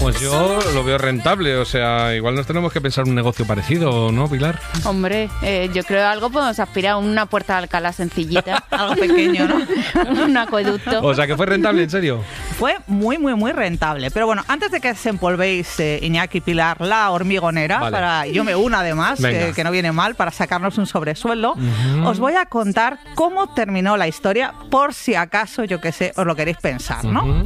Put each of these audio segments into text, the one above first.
Pues yo lo veo rentable, o sea, igual nos tenemos que pensar un negocio parecido, ¿no, Pilar? Hombre, yo creo que algo podemos aspirar a una puerta de Alcalá sencillita. Algo pequeño, ¿no? Un acueducto. O sea, que fue rentable, ¿en serio? Fue muy, muy, muy rentable. Pero bueno, antes de que desempolvéis, Iñaki y Pilar, la hormigonera, Vale. yo me uno además, que no viene mal, para sacarnos un sobresueldo, os voy a contar cómo terminó la historia, por si acaso, yo que sé, os lo queréis pensar, ¿no?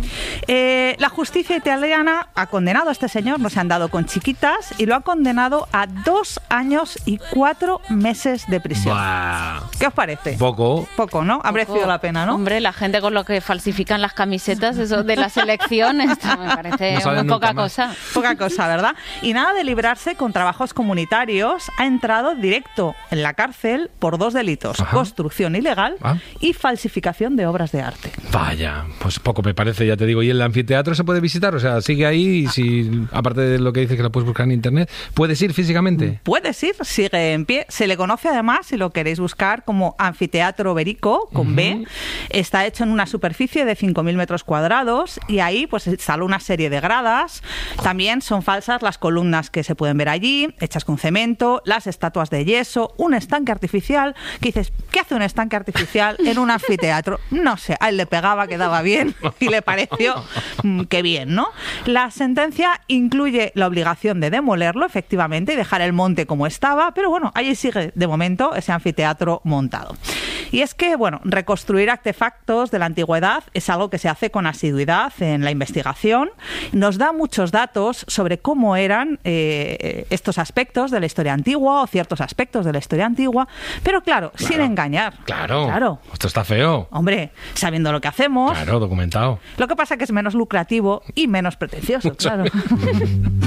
La justicia italiana ha condenado a este señor, no se han dado con chiquitas, y lo ha condenado a 2 años y 4 meses de prisión. Bah. ¿Qué os parece? Poco. Poco, ¿no? Ha merecido la pena, ¿no? Hombre, la gente con lo que falsifican las camisetas, eso de las elecciones, esto me parece No salen muy poca nunca más. cosa. Poca cosa, ¿verdad? Y nada de librarse con trabajos comunitarios, ha entrado directo en la cárcel por 2 delitos: Ajá. construcción ilegal y falsificación de obras de arte. Vaya, pues poco me parece, ya te digo. ¿Y el anfiteatro se puede visitar? O sea, sigue ahí y si, aparte de lo que dices que lo puedes buscar en internet, ¿puedes ir físicamente? Puedes ir, sigue en pie. Se le conoce además, si lo queréis buscar, como Anfiteatro Berico, con B. Está hecho en una superficie de 5.000 metros cuadrados y ahí pues se instaló una serie de gradas. También son falsas las columnas que se pueden ver allí, hechas con cemento, las estatuas de yeso, un estanque artificial. Que dices, ¿qué hace un estanque artificial en un anfiteatro? No sé, a él le pegaba, quedaba bien y le pareció que bien, ¿no? La sentencia incluye la obligación de demolerlo, efectivamente, y dejar el monte como estaba, pero bueno, allí sigue de momento ese anfiteatro montado. Y es que, bueno, reconstruir artefactos de la antigüedad es algo que se hace con asiduidad en la investigación. Nos da muchos datos sobre cómo eran estos aspectos de la historia antigua o ciertos aspectos de la historia antigua, pero claro, sin engañar. Claro. Esto está feo. Hombre, sabiendo lo que hacemos. Claro, documentado. Lo que pasa es que es menos lucrativo y menos pretencioso, claro.